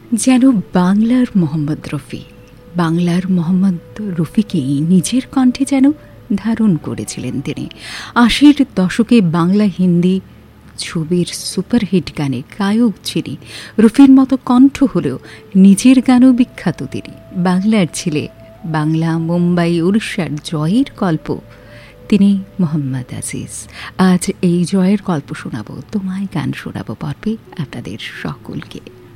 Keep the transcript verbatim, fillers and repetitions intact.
যেন বাংলার মোহাম্মদ রফি, বাংলার মোহাম্মদ রফিকেই নিজের কণ্ঠে যেন ধারণ করেছিলেন তিনি। আশির দশকে বাংলা হিন্দি ছবির সুপারহিট গানে গায়ক যিনি, রফির মতো কণ্ঠ হলেও নিজের গানও বিখ্যাত তিনি। বাংলার ছেলে, বাংলা মুম্বাই উড়িষ্যার জয়ের গল্প, তিনি মোহাম্মদ আজিজ। আজ এই জয়ের গল্প শোনাবো, তোমায় গান শোনাবো পর্বে আপনাদের সকলকে।